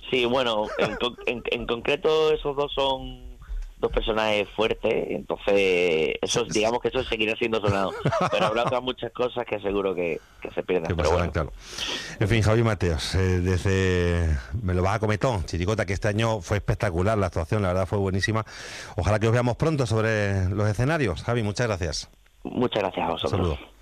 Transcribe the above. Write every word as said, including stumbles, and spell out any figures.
Sí, bueno, en, con- en, en concreto esos dos son dos personajes fuertes, entonces eso digamos que eso seguirá siendo sonado, pero habrá otras muchas cosas que seguro que, que se pierdan, Que pero pasarán, bueno. claro. En fin, Javi Mateos, eh, desde Me lo vas a cometón, Chirigota, que este año fue espectacular la actuación, la verdad fue buenísima. Ojalá que os veamos pronto sobre los escenarios. Javi, muchas gracias. Muchas gracias a Un vosotros. saludo.